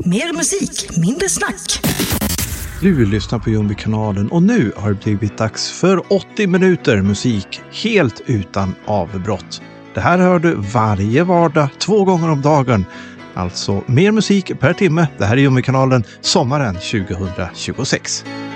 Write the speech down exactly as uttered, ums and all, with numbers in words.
Mer musik, mindre snack. Du lyssnar på Jumbi-kanalen och nu har det blivit dags för åttio minuter musik helt utan avbrott. Det här hör du varje vardag, två gånger om dagen. Alltså mer musik per timme. Det här är Jumbi-kanalen sommaren tjugohundratjugosex.